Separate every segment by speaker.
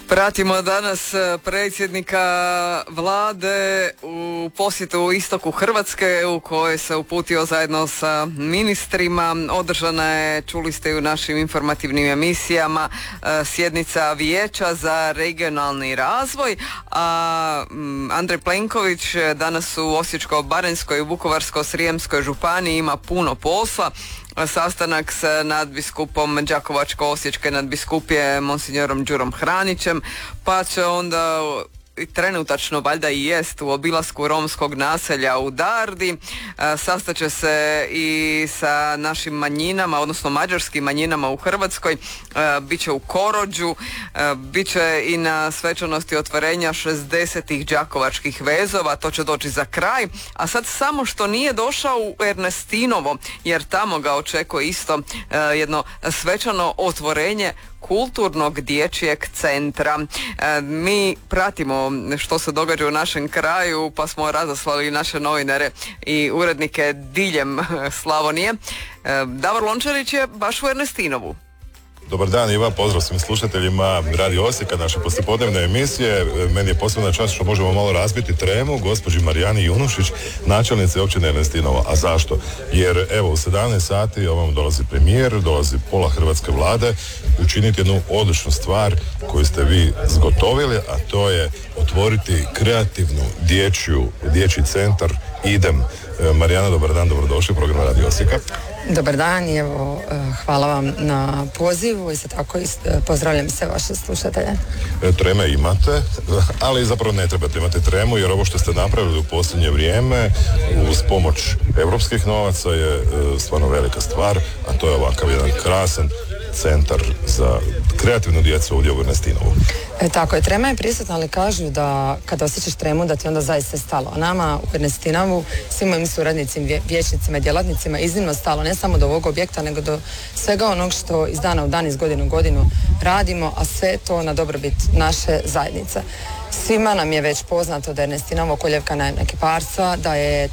Speaker 1: Pratimo danas predsjednika vlade u posjetu istoku Hrvatske u kojoj se uputio zajedno sa ministrima. Održana je, čuli ste i u našim informativnim emisijama, sjednica Vijeća za regionalni razvoj, a Andrej Plenković danas u Osječko-baranjskoj i Vukovarsko-srijemskoj županiji ima puno posla. Sastanak s nadbiskupom Đakovačko-osječke nadbiskupije monsignorom Đurom Hranićem, pa će onda trenutačno valjda i jest u obilasku romskog naselja u Dardi. Sastaće se i sa našim manjinama, odnosno mađarskim manjinama u Hrvatskoj. Biće u Korođu, biće i na svečanosti otvorenja 60. đakovačkih vezova, to će doći za kraj. A sad samo što nije došao u Ernestinovo, jer tamo ga očekuje isto jedno svečano otvorenje kulturnog dječjeg centra. Mi pratimo što se događa u našem kraju, pa smo razaslali naše novinare i urednike diljem Slavonije. Davor Lončarić je baš u Ernestinovu.
Speaker 2: Dobar dan Iva, pozdrav svim slušateljima Radio Osijeka, naše poslijepodnevne emisije. Meni je posebna čast što možemo malo razbiti tremu gospođi Marijani Junušić, načelnici općine Ernestinovo. A zašto? Jer evo u 17 sati ovom dolazi premijer, dolazi pola hrvatske vlade učiniti jednu odličnu stvar koju ste vi zgotovili, a to je otvoriti kreativnu dječji centar IDEM. Marijana, dobar dan, dobrodošli u program Radio Osijeka.
Speaker 3: Dobar dan i evo, hvala vam na pozivu i sad tako pozdravljam sve vaše slušatelje.
Speaker 2: Treme imate, ali zapravo ne trebate imati tremu, jer ovo što ste napravili u posljednje vrijeme uz pomoć europskih novaca je stvarno velika stvar, a to je ovakav jedan krasan centar za kreativnu djecu ovdje u Ernestinovu.
Speaker 3: Tako je, trema je prisutna, ali kažu da kada osjećaš tremu da ti onda zaista stalo. Nama u Ernestinovu, svim mojim suradnicima, vijećnicima i djelatnicima iznimno stalo, ne samo do ovog objekta, nego do svega onog što iz dana u dan, iz godine u godinu radimo, a sve to na dobrobit naše zajednice. Svima nam je već poznato da je Ernestinovo koljevka najamna kiparstva, da je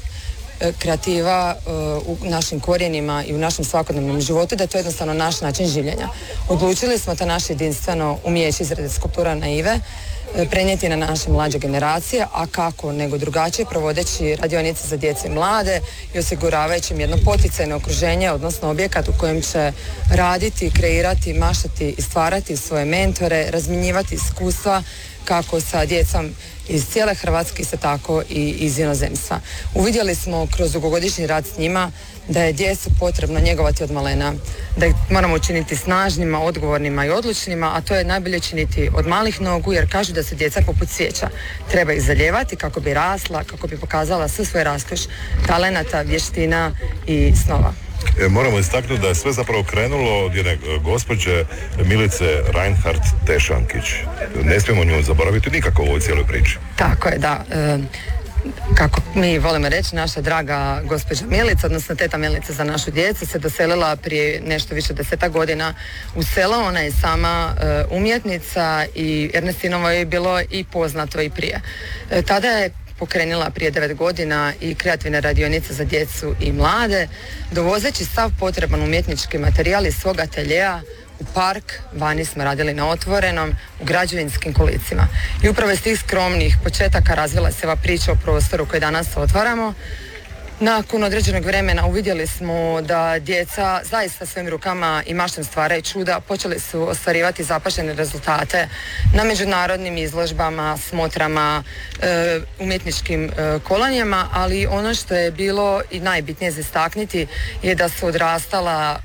Speaker 3: kreativa u našim korijenima i u našem svakodnevnom životu, da je to jednostavno naš način življenja. Odlučili smo to naše jedinstveno umijeće izrade skulptura naive prenijeti na naše mlađe generacije, a kako nego drugačije, provodeći radionice za djecu i mlade i osiguravajući im jedno poticajno okruženje, odnosno objekat u kojem će raditi, kreirati, maštati i stvarati svoje mentore, razmjenjivati iskustva kako sa djecom iz cijele Hrvatske, isto tako i iz inozemstva. Uvidjeli smo kroz dugogodišnji rad s njima da je djecu potrebno njegovati od malena, da ih moramo učiniti snažnima, odgovornima i odlučnima, a to je najbolje činiti od malih nogu, jer kažu da su djeca poput cvijeća. Treba ih zalijevati kako bi rasla, kako bi pokazala sve svoj raskoš talenata, vještina i snova.
Speaker 2: Moramo istaknuti da je sve zapravo krenulo od jedne gospođe Milice Reinhardt-Tešankić. Ne smijemo nju zaboraviti nikako u ovoj cijeloj priči.
Speaker 3: Tako je, da. Kako mi volimo reći, naša draga gospođa Milica, odnosno teta Milica za našu djecu, se doselila prije nešto više 10 godina u selo. Ona je sama umjetnica i Ernestinovo je bilo i poznato i prije. Tada je pokrenula prije 9 godina i kreativne radionice za djecu i mlade, dovozeći sav potreban umjetnički materijal iz svog ateljeja u park. Vani smo radili na otvorenom, u građevinskim kolicima. I upravo iz tih skromnih početaka razvila se ova priča o prostoru koji danas otvaramo. Nakon određenog vremena uvidjeli smo da djeca zaista svojim rukama i maštom stvaraju čuda. Počeli su ostvarivati zapažene rezultate na međunarodnim izložbama, smotrama, umjetničkim kolonijama, ali ono što je bilo i najbitnije za istaknuti je da su odrastala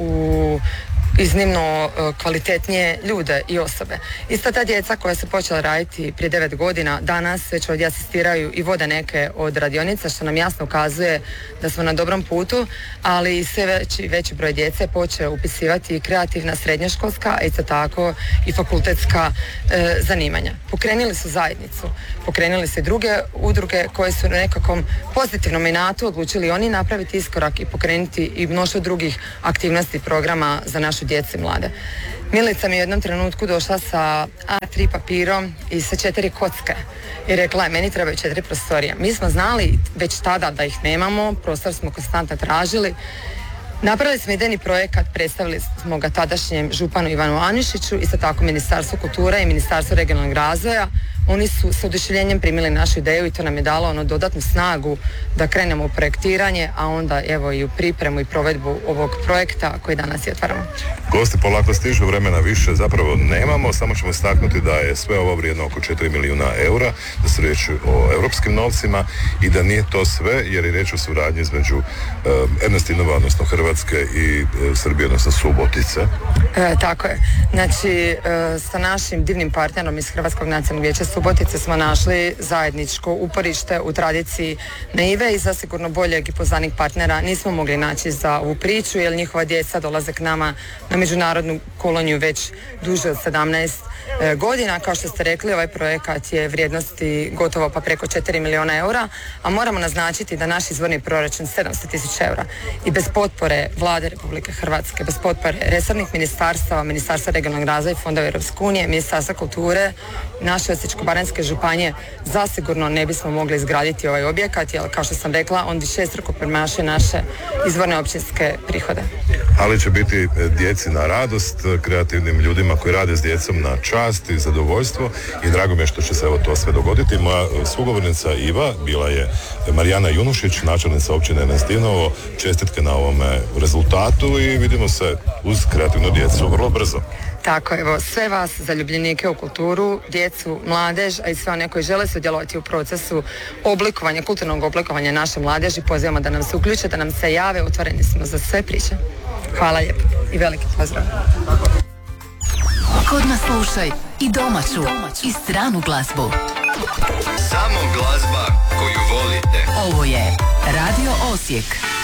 Speaker 3: u iznimno kvalitetnije ljude i osobe. Ista ta djeca koja su počela raditi prije 9 godina danas već ovdje asistiraju i vode neke od radionica, što nam jasno ukazuje da smo na dobrom putu, ali i sve veći broj djece počeo upisivati i kreativna srednjoškolska, a isto tako i fakultetska zanimanja. Pokrenuli su zajednicu, pokrenuli su i druge udruge koje su na nekakvom pozitivnom inatu odlučili oni napraviti iskorak i pokrenuti i mnoštvo drugih aktivnosti i programa za našu djecu i mlade. Milica mi je u jednom trenutku došla sa A3 papirom i sa 4 kocke i rekla je, meni trebaju 4 prostorije. Mi smo znali već tada da ih nemamo, prostor smo konstantno tražili Napravili smo idejni projekat, predstavili smo ga tadašnjem županu Ivanu Anišiću, isto tako Ministarstvo kulture i Ministarstvo regionalnog razvoja. Oni su s oduševljenjem primili našu ideju i to nam je dalo dodatnu snagu da krenemo u projektiranje, a onda evo i u pripremu i provedbu ovog projekta koji danas i otvaramo.
Speaker 2: Gosti polako stižu, vremena više zapravo nemamo, samo ćemo istaknuti da je sve ovo vrijedno oko 4 milijuna eura, da se riječ o europskim novcima i da nije to sve, jer je riječ o suradnji između Ernestinova, odnosno Hrvatske i Srbije, odnosno Subotice.
Speaker 3: Tako je. Znači, sa našim divnim partnerom iz Hrvatskog nacionalnog vijeća Subotice smo našli zajedničko uporište u tradiciji Neive i zasigurno boljeg i poznanih partnera nismo mogli naći za ovu priču, jer njihova djeca dolaze k nama na međunarodnu koloniju već duže od 17 godina. Kao što ste rekli, ovaj projekat je vrijednosti gotovo pa preko 4 milijuna eura, a moramo naznačiti da naš izvorni proračun 700.000 eura i bez potpore Vlade Republike Hrvatske, bez potpore resornih ministarstava, Ministarstva regionalnog razvoja i fondova Europske unije, Ministarstva kulture, naše Osječko-baranjske županije, zasigurno ne bismo mogli izgraditi ovaj objekat, jer kao što sam rekla, on višestruko premašuje naše izvorne općinske prihode.
Speaker 2: Ali će biti djeci na radost, kreativnim ljudima koji rade s djecom na čast i zadovoljstvo i drago mi je što će se evo to sve dogoditi. Moja sugovornica Iva bila je Marijana Junušić, načelnica općine Ernestinovo. Čestitke na ovome rezultatu i vidimo se uz kreativnu djecu vrlo brzo.
Speaker 3: Tako, evo, sve vas zaljubljenike u kulturu, djecu, mladež, a i sve one koji žele sudjelovati u procesu oblikovanja, kulturnog oblikovanja naše mladeži, pozivamo da nam se uključe, da nam se jave, otvoreni smo za sve priče. Hvala lijepo i veliki pozdrav.
Speaker 4: Kod nas slušaj i domaću i stranu glazbu.
Speaker 5: Samo glazba koju volite.
Speaker 4: Ovo je Radio Osijek.